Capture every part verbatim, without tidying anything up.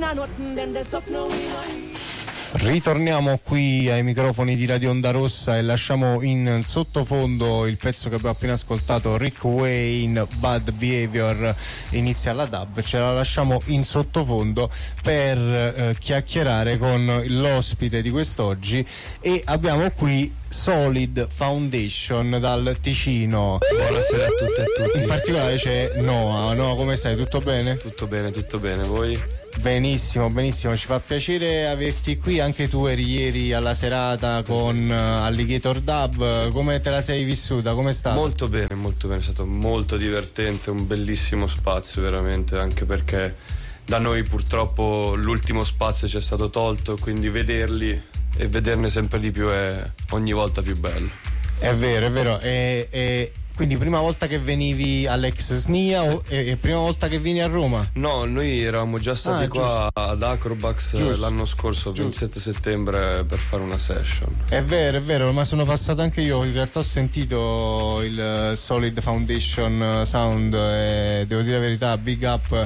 Ritorniamo qui ai microfoni di Radio Onda Rossa e lasciamo in sottofondo il pezzo che abbiamo appena ascoltato, Rick Wayne, Bad Behavior, inizia la dub. Ce la lasciamo in sottofondo per eh, chiacchierare con l'ospite di quest'oggi, e abbiamo qui Solid Foundation dal Ticino. Buonasera a tutte e a tutti. In particolare c'è Noah. Noah, come stai? Tutto bene? Tutto bene, tutto bene, voi? Benissimo, benissimo, ci fa piacere averti qui. Anche tu eri ieri alla serata con sì, sì. Uh, Alligator Dub, sì. Come te la sei vissuta? Come è stato? Molto bene, molto bene, è stato molto divertente, un bellissimo spazio veramente, anche perché da noi purtroppo l'ultimo spazio ci è stato tolto, quindi vederli e vederne sempre di più è ogni volta più bello. È vero, è vero, e, e quindi prima volta che venivi all'ex S N I A, sì. o, e, e prima volta che vieni a Roma? No, noi eravamo già stati ah, qua giusto. ad Acrobax giusto. l'anno scorso, giusto. ventisette settembre, per fare una session. È vero, è vero, ma sono passato anche io. In realtà ho sentito il Solid Foundation Sound e devo dire la verità, big up,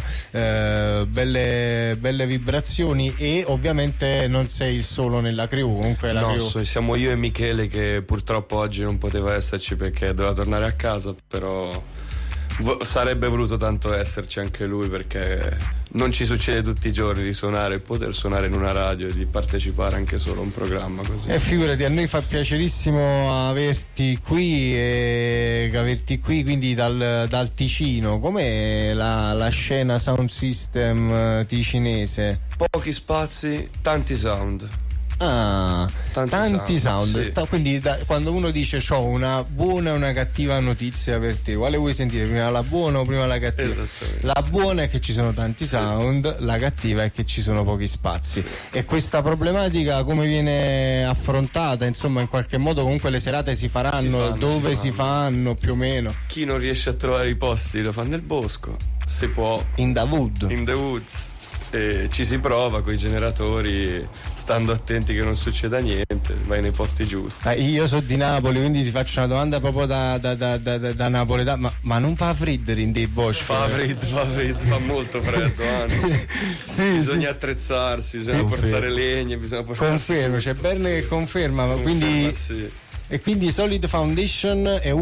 eh, belle, belle vibrazioni. E ovviamente non sei il solo nella crew, comunque la no, crew. siamo io e Michele, che purtroppo oggi non poteva esserci perché doveva tornare a casa. casa però v- sarebbe voluto tanto esserci anche lui, perché non ci succede tutti i giorni di suonare e poter suonare in una radio e di partecipare anche solo a un programma così. E figurati, a noi fa piacerissimo averti qui e averti qui quindi dal, dal Ticino. Com'è la, la scena sound system ticinese? Pochi spazi, tanti sound. Ah, tanti, tanti sound, sound. Sì. Ta- quindi da, quando uno dice c'ho una buona e una cattiva notizia per te, quale vuoi sentire? Prima la buona o prima la cattiva? La buona è che ci sono tanti sound, sì. La cattiva è che ci sono pochi spazi, sì. E questa problematica come viene affrontata? Insomma, in qualche modo comunque le serate si faranno, si fanno dove si fanno. si fanno più o meno? Chi non riesce a trovare i posti lo fa nel bosco, se può, in the wood, in the woods. E ci si prova con i generatori, stando attenti che non succeda niente, vai nei posti giusti. Ah, io sono di Napoli, quindi ti faccio una domanda proprio da, da, da, da, da napoletano, ma, ma non fa freddo in dei boschi? Fa freddo, fa freddo, fa molto freddo, anzi. Sì, bisogna sì. attrezzarsi, bisogna Confermo. portare legna, bisogna portare. Confermo, c'è Berne che conferma, conferma quindi. Sì. E quindi Solid Foundation è